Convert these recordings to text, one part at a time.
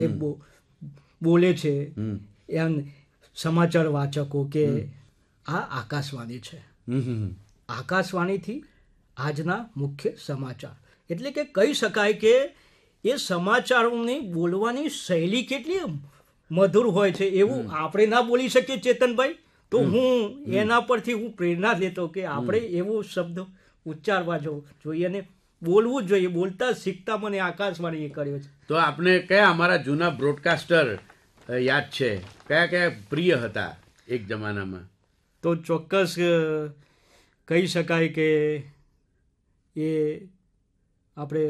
એ બોલે છે એમ સમાચાર વાચકો કે આ આકાશવાણી છે. આકાશવાણીથી આજના મુખ્ય સમાચાર એટલે કે કહી શકાય કે એ સમાચારોની બોલવાની શૈલી કેટલી મધુર હોય છે એવું આપણે ના બોલી શકીએ ચેતનભાઈ. તો હું એના પરથી હું પ્રેરણા લેતો કે આપણે એવો શબ્દ ઉચ્ચારવા જોઈએ અને બોલવું જોઈએ. બોલતા શીખતા મને આકાશવાણી કર્યો છે. તો આપને કયા અમારા જૂના બ્રોડકાસ્ટર યાદ છે? કયા કયા પ્રિય હતા એક જમાનામાં? તો ચોક્કસ કહી શકાય કે એ આપણે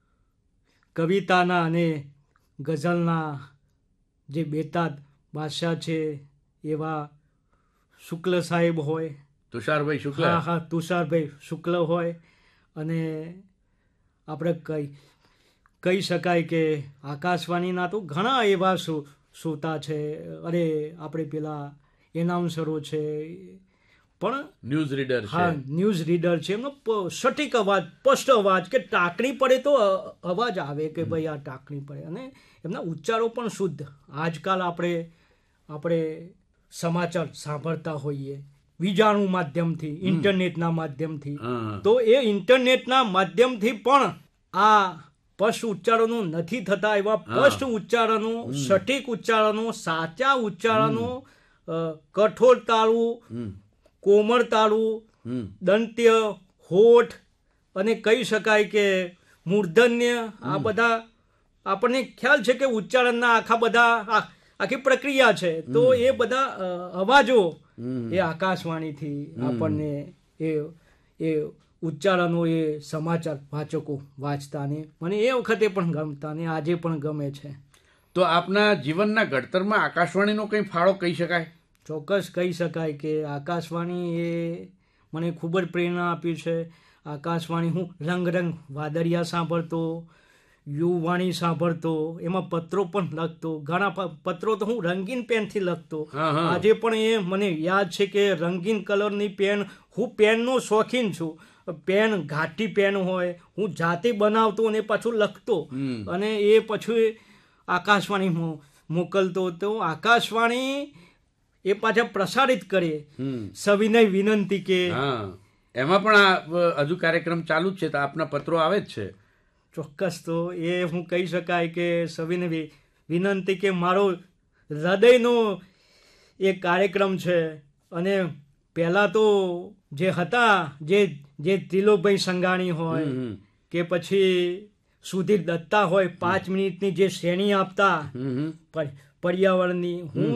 કવિતાના અને ગઝલના જે બેતાદ બાદશાહ છે એવા શુક્લ સાહેબ હોય, તુષારભાઈ શુક્લ. હા, તુષારભાઈ શુક્લ હોય. અને આપણે કહી શકાય કે આકાશવાણીના તો ઘણા એવા શ્રોતા છે. અરે આપણે પેલા એનાઉન્સરો છે પણ ન્યૂઝ રીડર છે. હા, ન્યૂઝ રીડર છે. એમનો સટીક અવાજ, સ્પષ્ટ અવાજ, કે ટાંકણી પડે તો અવાજ આવે કે ભાઈ આ ટાંકણી પડે, અને એમના ઉચ્ચારો પણ શુદ્ધ. આજકાલ આપણે સમાચાર સાંભળતા હોઈએ વિજાણુ માધ્યમથી, ઇન્ટરનેટના માધ્યમથી. તો એ ઇન્ટરનેટના માધ્યમથી પણ આ સ્પષ્ટ ઉચ્ચારણો નથી થતા. એવા સ્પષ્ટ ઉચ્ચારણો, સટીક ઉચ્ચારણો, સાચા ઉચ્ચારણો, કઠોર તાળું, કોમળ તાળું, દંત્ય, હોઠ અને કહી શકાય કે મૂર્ધન્ય, આ બધા આપણને ખ્યાલ છે કે ઉચ્ચારણના આખી પ્રક્રિયા છે. તો એ બધા અવાજો એ આકાશવાણીથી આપણને એ ઉચ્ચારણો એ સમાચાર વાચકો વાંચતા ને મને એ વખતે પણ ગમતા ને આજે પણ ગમે છે. તો આપના જીવનના ઘડતરમાં આકાશવાણીનો કંઈ ફાળો કહી શકાય? ચોક્કસ કહી શકાય કે આકાશવાણી એ મને ખૂબ જ પ્રેરણા આપી છે. આકાશવાણી હું રંગ વાદળિયા સાંભળતો, યુવાણી સાંભળતો, એમાં પત્રો પણ લખતો. ઘણા પત્રો તો હું રંગીન પેનથી લખતો. આજે પણ એ મને યાદ છે કે રંગીન કલરની પેન, હું પેનનો શોખીન છું. પેન ઘાટી પેન હોય, હું જાતે બનાવતો અને પાછું લખતો અને એ પછી આકાશવાણી મોકલતો. તો આકાશવાણી એ પાછા પ્રસારિત કરે સવિનય વિનંતી કે એમાં પણ હજુ કાર્યક્રમ ચાલુ જ છે તો આપના પત્રો આવે જ છે. ચોક્કસ. તો એ હું કહી શકાય કે સવિનય વિનંતી કે મારો હૃદયનો એક કાર્યક્રમ છે. અને પહેલાં તો જે હતા જે ત્રિલોકભાઈ સંઘાણી હોય કે પછી સુધીર દત્તા હોય, 5 મિનિટની જે શ્રેણી આપતા પર્યાવરણની, હું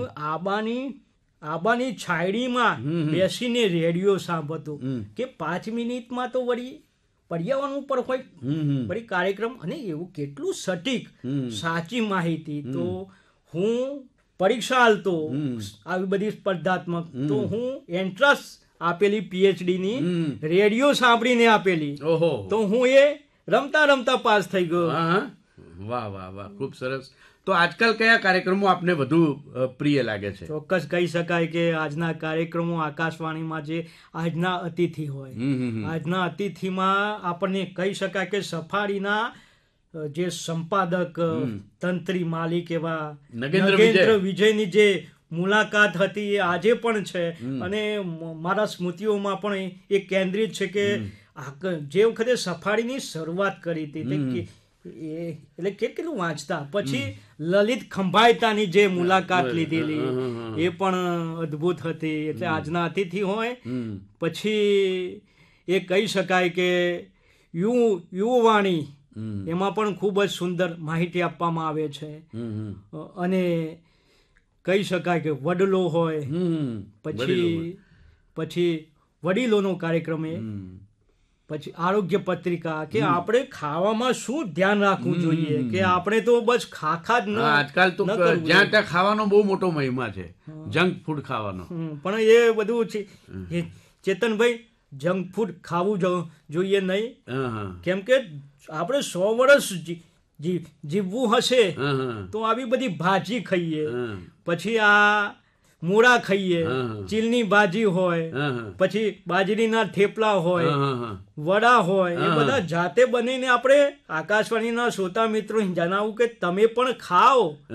આબાની છાયડીમાં બેસીને રેડિયો સાંભળતો કે 5 મિનિટમાં તો વળી પર્યાવરણ ઉપર હોય વળી કાર્યક્રમ, અને એવું કેટલું સટીક સાચી માહિતી. તો હું પરીક્ષા આલતો આવી બધી સ્પર્ધાત્મક, તો હું એન્ટ્રન્સ આપેલી PhDની રેડિયો સાંભળીને આપેલી. તો હું એ રમતા પાસ થઈ ગયો. વાહ વાહ વાહ, ખૂબ સરસ. તો આજકાલ કયા કાર્યક્રમો આપને વધુ પ્રિય લાગે છે? ચોક્કસ કહી શકાય કે આજના કાર્યક્રમો આકાશવાણીમાં જે આજના અતિથિ હોય, આજના અતિથિમાં આપણને કહી શકાય કે સફારીના જે સંપાદક, તંત્રી માલિક એવા નગેન્દ્ર વિજયની જે મુલાકાત હતી એ આજે પણ છે અને મારા સ્મૃતિઓમાં પણ એ કેન્દ્રિત છે કે જે વખતે સફારીની શરૂઆત કરી હતી એટલે કેટલું વાંચતા. પછી લલિત ખંભાયતાની જે મુલાકાત લીધેલી એ પણ અદ્ભુત હતી. એટલે આજના અતિથિ હોય પછી એ કહી શકાય કે યુવાણી, એમાં પણ ખૂબ જ સુંદર માહિતી આપવામાં આવે છે. અને કહી શકાય કે વડલો હોય, પછી વડીલોનો કાર્યક્રમ, એ પછી આરોગ્ય પત્રિકા કે આપણે ખાવામાં શું ધ્યાન રાખવું જોઈએ કે આપણે તો બસ ખાખા જ ન. આજકાલ તો જ્યાં ત્યાં ખાવાનો બહુ મોટો મહિમા છે, જંક ફૂડ ખાવાનો. પણ એ બધું ચેતનભાઈ જંક ફૂડ ખાવું જોઈએ નહીં. કેમ કે આપણે 100 વર્ષ જીવવું હશે તો આવી બધી ભાજી ખાઈએ, પછી આ મૂળા ખાઈએ, હા. ચીલની ભાજી હોય, હા. પછી બાજરીના થેપલા હોય, હા. વડા હોય, એ હા. બધા જાતે બનીને આપણે આકાશવાણીના શ્રોતા મિત્રો જણાવું કે તમે પણ ખાઓ